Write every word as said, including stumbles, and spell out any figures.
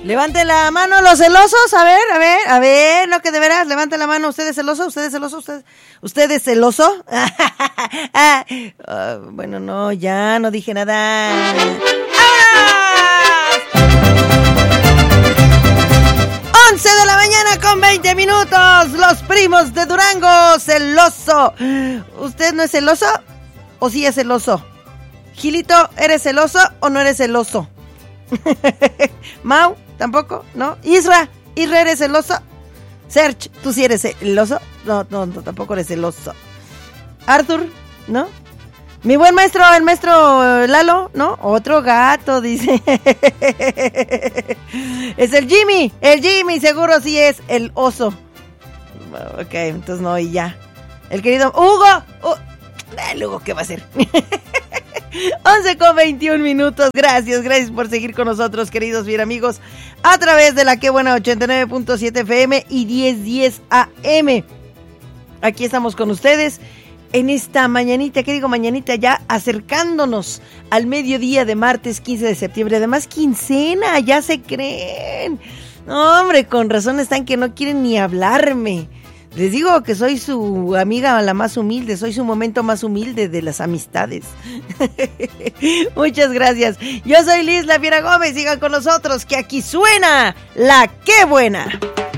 Levanten la mano los celosos, a ver, a ver, a ver, no que de veras, levanten la mano, ¿usted es celoso? ¿Usted es celoso? ¿Usted, usted es celoso? ah, uh, bueno, no, ya no dije nada. once de la mañana con veinte minutos, los primos de Durango, celoso. ¿Usted no es celoso? ¿O sí es celoso? Gilito, ¿eres celoso o no eres celoso? Mau, tampoco, ¿no? Isra, Isra, ¿eres celoso? Serge, ¿tú sí eres celoso? No, no, no, tampoco eres celoso. Arthur, ¿no? Mi buen maestro, el maestro Lalo, ¿no? Otro gato, dice. Es el Jimmy, el Jimmy, seguro sí es el oso. Ok, entonces no, y ya. El querido Hugo, uh, el Hugo, ¿qué va a hacer? once con veintiún minutos, gracias, gracias por seguir con nosotros, queridos bien amigos, a través de la Que Buena ochenta y nueve punto siete F M y diez diez A M. Aquí estamos con ustedes en esta mañanita, ¿qué digo mañanita? Ya acercándonos al mediodía de martes quince de septiembre, además quincena, ya se creen. No, hombre, con razón están que no quieren ni hablarme. Les digo que soy su amiga la más humilde, soy su momento más humilde de las amistades. Muchas gracias. Yo soy Liz La Fiera Gómez, sigan con nosotros que aquí suena la Que Buena.